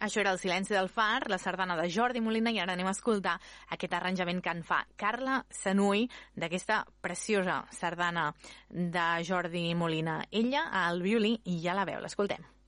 Això era El silenci del far, la sardana de Jordi Molina, i ara anem a escoltar aquest arranjament que en fa Carla Sanuy d'aquesta preciosa sardana de Jordi Molina. Ella al violí i ja la veu, l'escoltem.